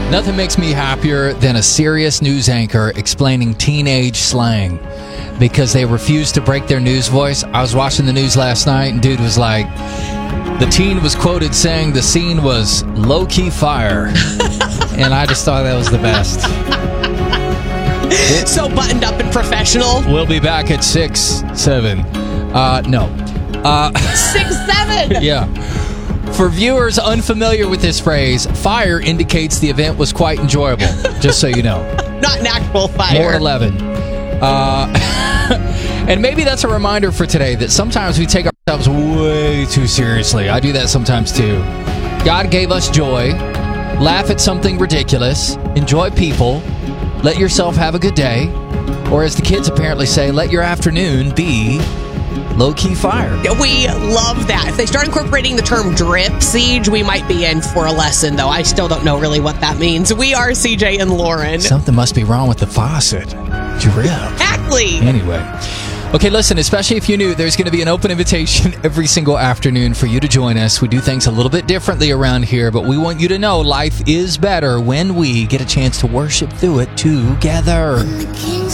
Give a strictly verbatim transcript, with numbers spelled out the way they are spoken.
Nothing makes me happier than a serious news anchor explaining teenage slang because they refuse to break their news voice. I was watching the news last night, and dude was like, the teen was quoted saying the scene was low-key fire. And I just thought that was the best. So buttoned up and professional. We'll be back at six, seven. Uh, no. Uh, six, seven? Yeah. For viewers unfamiliar with this phrase, fire indicates the event was quite enjoyable, just so you know. Not an actual fire. More eleven. Uh, and maybe that's a reminder for today that sometimes we take ourselves way too seriously. I do that sometimes too. God gave us joy. Laugh at something ridiculous. Enjoy people. Let yourself have a good day. Or as the kids apparently say, let your afternoon be low-key fire. We love that. If they start incorporating the term drip siege, we might be in for a lesson, though. I still don't know really what that means. We are C J and Lauren. Something must be wrong with the faucet. Drip. Exactly. Anyway. Okay, listen, especially if you're new, there's going to be an open invitation every single afternoon for you to join us. We do things a little bit differently around here, but we want you to know life is better when we get a chance to worship through it together.